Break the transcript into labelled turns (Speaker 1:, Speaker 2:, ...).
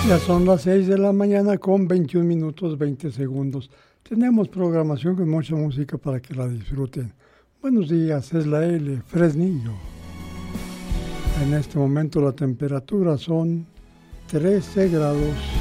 Speaker 1: Ya son las 6 de la mañana con 21 minutos 20 segundos. Tenemos programación con mucha música para que la disfruten. Buenos días, es la L, Fresnillo. En este momento la temperatura son 13 grados.